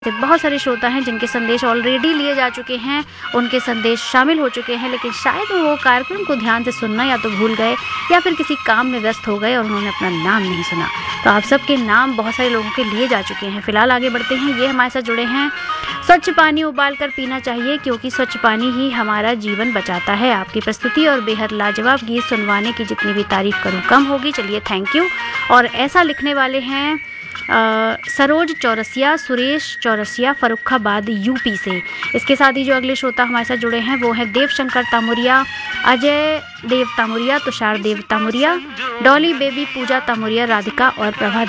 बहुत सारे श्रोता हैं जिनके संदेश ऑलरेडी लिए जा चुके हैं, उनके संदेश शामिल हो चुके हैं, लेकिन शायद वो कार्यक्रम को ध्यान से सुनना या तो भूल गए या फिर किसी काम में व्यस्त हो गए और उन्होंने अपना नाम नहीं सुना। तो आप सबके नाम बहुत सारे लोगों के लिए जा चुके हैं। फिलहाल आगे बढ़ते हैं। ये हमारे साथ जुड़े हैं, स्वच्छ पानी उबाल कर पीना चाहिए क्योंकि स्वच्छ पानी ही हमारा जीवन बचाता है। आपकी प्रस्तुति और बेहद लाजवाब गीत सुनवाने की जितनी भी तारीफ करूँ कम होगी। चलिए, थैंक यू। और ऐसा लिखने वाले हैं सरोज चौरसिया, सुरेश चौरसिया, फर्रुखाबाद यूपी से। इसके साथ ही जो अगले श्रोता हमारे साथ जुड़े हैं वो हैं देवशंकर तामुरिया, अजय देव तामुरिया, तुषार देव तामुरिया, डॉली बेबी, पूजा तामुरिया, राधिका और प्रभा